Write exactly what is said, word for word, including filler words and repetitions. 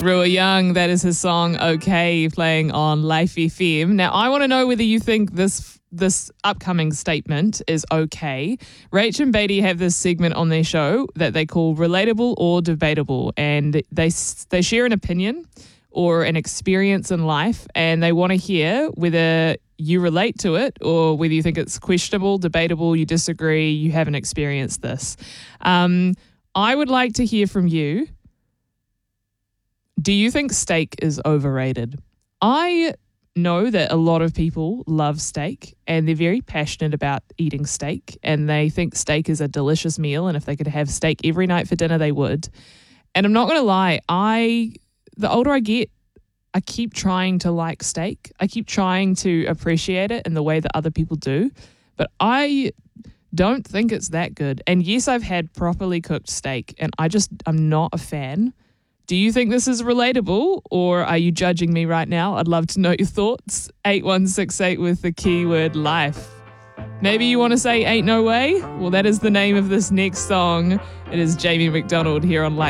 Rua Young, that is his song Okay, playing on Life F M. Now, I want to know whether you think this this upcoming statement is okay. Rach and Beatty have this segment on their show that they call Relatable or Debatable, and they they share an opinion or an experience in life, and they want to hear whether you relate to it or whether you think it's questionable, debatable, you disagree, you haven't experienced this. Um, I would like to hear from you. Do you think steak is overrated? I know that a lot of people love steak and they're very passionate about eating steak, and they think steak is a delicious meal, and if they could have steak every night for dinner, they would. And I'm not going to lie, I the older I get, I keep trying to like steak. I keep trying to appreciate it in the way that other people do, but I don't think it's that good. And yes, I've had properly cooked steak, and I just, I'm not a fan. Do you think this is relatable, or are you judging me right now? I'd love to know your thoughts. eight one six eight with the keyword life. Maybe you want to say ain't no way? Well, that is the name of this next song. It is Jamie McDonald here on Life.